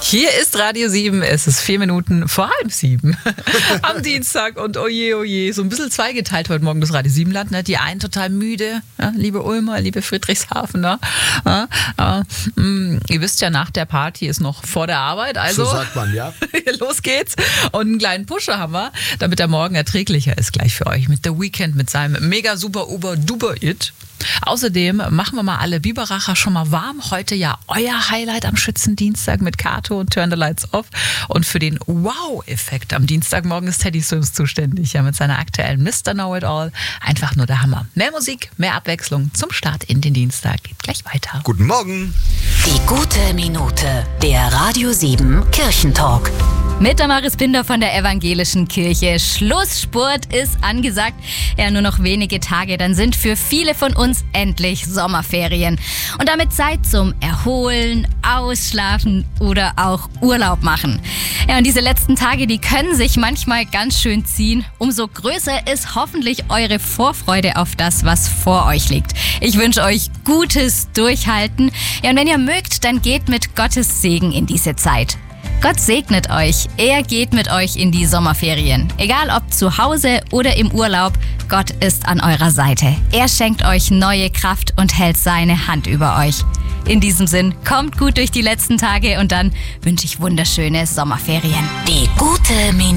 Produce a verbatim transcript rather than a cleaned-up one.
Hier ist Radio sieben, es ist vier Minuten vor halb sieben am Dienstag und oje, oje, so ein bisschen zweigeteilt heute Morgen das Radio sieben Land. Ne? Die einen total müde, ja? Liebe Ulmer, liebe Friedrichshafener. Ja? Ja, mh, ihr wisst ja, nach der Party ist noch vor der Arbeit, also so sagt man, ja. los geht's. Und einen kleinen Pusher haben wir, damit der Morgen erträglicher ist gleich für euch mit The Weeknd, mit seinem mega super Uber Duber It. Außerdem machen wir mal alle Biberacher schon mal warm. Heute ja euer Highlight am Schützendienstag mit Kato und Turn the Lights Off. Und für den Wow-Effekt am Dienstagmorgen ist Teddy Swims zuständig. Ja, mit seiner aktuellen Mister Know-It-All. Einfach nur der Hammer. Mehr Musik, mehr Abwechslung zum Start in den Dienstag. Geht gleich weiter. Guten Morgen. Die gute Minute, der Radio sieben Kirchentalk. Mit Damaris Binder von der Evangelischen Kirche. Schlussspurt ist angesagt. Ja, nur noch wenige Tage, dann sind für viele von uns endlich Sommerferien. Und damit Zeit zum Erholen, Ausschlafen oder auch Urlaub machen. Ja, und diese letzten Tage, die können sich manchmal ganz schön ziehen. Umso größer ist hoffentlich eure Vorfreude auf das, was vor euch liegt. Ich wünsche euch gutes Durchhalten. Ja, und wenn ihr mögt, dann geht mit Gottes Segen in diese Zeit. Gott segnet euch. Er geht mit euch in die Sommerferien. Egal ob zu Hause oder im Urlaub, Gott ist an eurer Seite. Er schenkt euch neue Kraft und hält seine Hand über euch. In diesem Sinn, kommt gut durch die letzten Tage und dann wünsche ich wunderschöne Sommerferien. Die gute Minute.